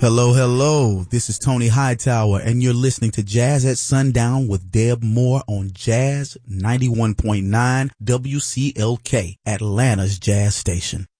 Hello, hello. This is Tony Hightower, and you're listening to Jazz at Sundown with Deb Moore on Jazz 91.9 WCLK, Atlanta's Jazz Station.